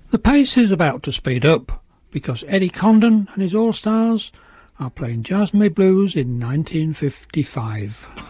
The pace is about to speed up because Eddie Condon and his All-Stars are playing Jazz Me Blues in 1955.